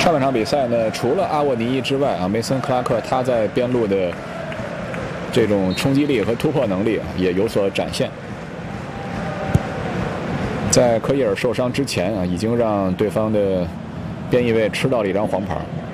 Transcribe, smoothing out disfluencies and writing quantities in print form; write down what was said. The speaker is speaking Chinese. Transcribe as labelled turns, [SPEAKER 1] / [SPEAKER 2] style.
[SPEAKER 1] 上半场比赛呢，除了阿沃尼伊之外啊，梅森·克拉克他在边路的这种冲击力和突破能力啊，也有所展现。在科伊尔受伤之前啊，已经让对方的边翼位吃到了一张黄牌。